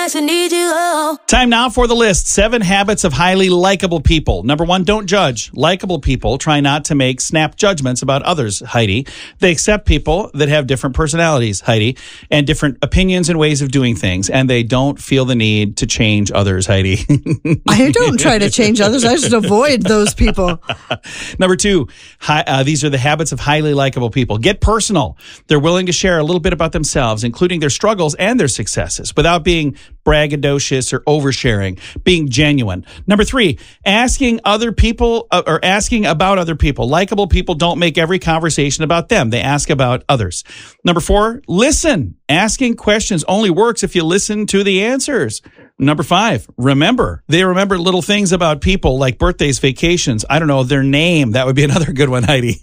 nights I need you. Oh. Time now for the list. 7 habits of highly likable people. Number 1, don't judge. Likable people try not to make snap judgments about others, Heidi. They accept people that have different personalities, Heidi, and different opinions and ways of doing things, and they don't feel the need to change others, Heidi. I don't try to change others. I just avoid those people. Number 2, these are the habits of highly likable people. Get personal. They're willing to share a little bit about themselves, including their struggles and their successes, without being braggadocious or oversharing, being genuine. Number 3, asking other people or asking about other people. Likable people don't make every conversation about them. They ask about others. Number 4, listen. Asking questions only works if you listen to the answers. Number 5, remember. They remember little things about people like birthdays, vacations. I don't know, their name. That would be another good one, Heidi.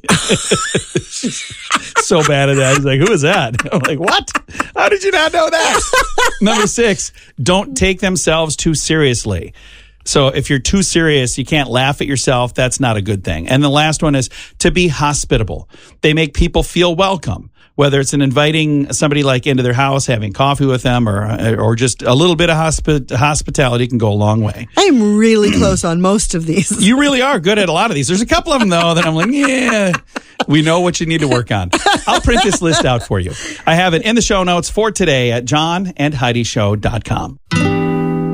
So bad at that. He's like, who is that? I'm like, what? How did you not know that? Number 6, don't take themselves too seriously. So if you're too serious, you can't laugh at yourself. That's not a good thing. And the last one is to be hospitable. They make people feel welcome, whether it's in inviting somebody like into their house, having coffee with them, or just a little bit of hospitality can go a long way. I'm really close on most of these. You really are good at a lot of these. There's a couple of them, though, that I'm like, yeah, we know what you need to work on. I'll print this list out for you. I have it in the show notes for today at johnandheidishow.com.